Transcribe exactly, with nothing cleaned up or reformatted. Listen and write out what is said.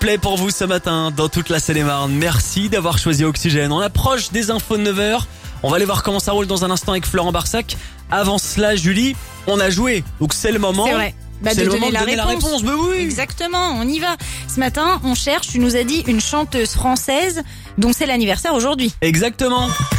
Play pour vous ce matin dans toute la Seine-et-Marne. Merci d'avoir choisi Oxygène. On approche des infos de neuf heures. On va aller voir comment ça roule dans un instant avec Florent Barsac. Avant cela, Julie, on a joué. Donc c'est le moment. C'est vrai. Bah, c'est de le donner moment de la donner la réponse. réponse. Bah oui. Exactement, on y va. Ce matin, on cherche, tu nous as dit, une chanteuse française dont c'est l'anniversaire aujourd'hui. Exactement.